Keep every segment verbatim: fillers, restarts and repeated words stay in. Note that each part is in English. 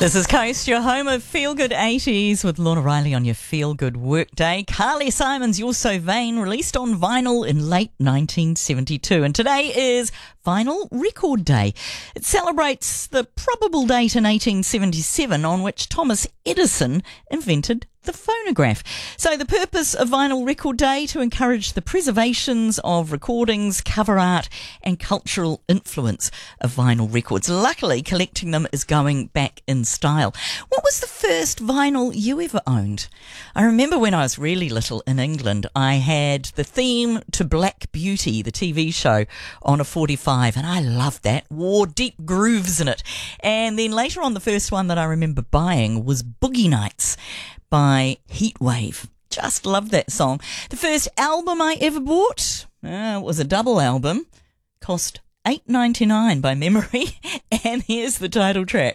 This is Coast, your home of Feel Good eighties with Lorna Riley on your Feel Good workday. Carly Simon's You're So Vain, released on vinyl in late nineteen seventy-two. And today is Vinyl Record Day. It celebrates the probable date in eighteen seventy-seven on which Thomas Edison invented the phonograph. So the purpose of Vinyl Record Day to encourage the preservations of recordings, cover art and cultural influence of vinyl records. Luckily, collecting them is going back in style. What was the first vinyl you ever owned? I remember when I was really little in England, I had the theme to Black Beauty, the T V show, on a forty-five, and I loved that. Wore deep grooves in it. And then later on, the first one that I remember buying was Boogie Nights by Heatwave. Just love that song. The first album I ever bought uh, was a double album. Cost eight ninety-nine by memory. And here's the title track.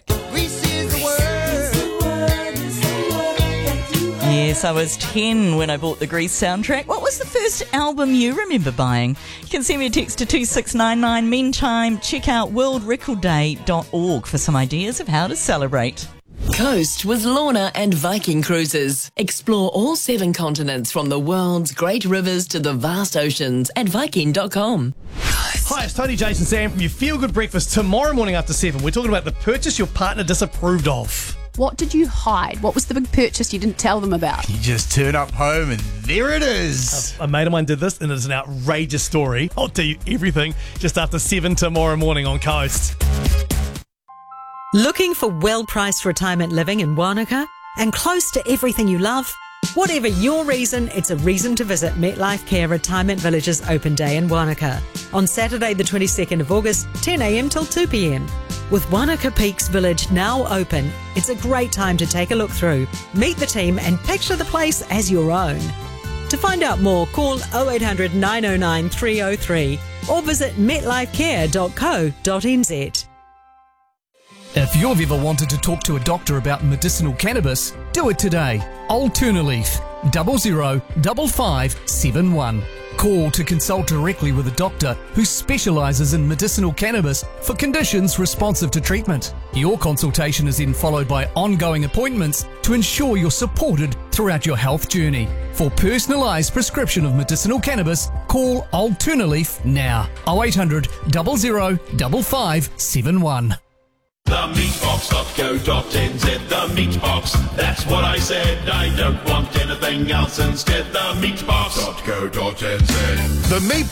Yes, I was ten when I bought the Grease soundtrack. What was the first album you remember buying? You can send me a text to two six nine nine. Meantime, check out world record day dot org for some ideas of how to celebrate. Coast with Lorna and Viking Cruises. Explore all seven continents from the world's great rivers to the vast oceans at viking dot com. Hi, it's Tony, Jason, Sam from your Feel Good Breakfast. Tomorrow morning after seven, we're talking about the purchase your partner disapproved of. What did you hide? What was the big purchase you didn't tell them about? You just turn up home and there it is. A mate of mine did this and it's an outrageous story. I'll tell you everything just after seven tomorrow morning on Coast. Looking for well-priced retirement living in Wanaka and close to everything you love? Whatever your reason, it's a reason to visit MetLife Care Retirement Village's open day in Wanaka on Saturday the twenty-second of August, ten a.m. till two p.m. With Wanaka Peaks Village now open, it's a great time to take a look through, meet the team and picture the place as your own. To find out more, call oh eight hundred, nine oh nine, three oh three or visit met life care dot co dot n z. If you've ever wanted to talk to a doctor about medicinal cannabis, do it today. Alternaleaf, double zero double five seven one. Call to consult directly with a doctor who specialises in medicinal cannabis for conditions responsive to treatment. Your consultation is then followed by ongoing appointments to ensure you're supported throughout your health journey. For personalised prescription of medicinal cannabis, call Alternaleaf now. oh eight hundred, zero zero double five seven one. The meatbox dot co dot n z, the meatbox, that's what I said. I don't want anything else instead. The meatbox dot co dot n z. The meat